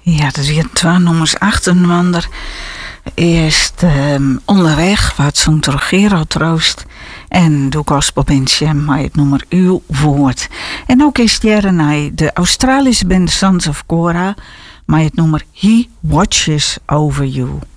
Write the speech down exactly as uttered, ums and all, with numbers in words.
Ja, dat zijn twee nummers achter wander. Eerst um, Onderweg, wat zo'n Gerald Troost. En de gospelbandje met het nummer Uw Woord. En ook is het naar de Australische band Sons of Korah met het nummer He Watches Over You.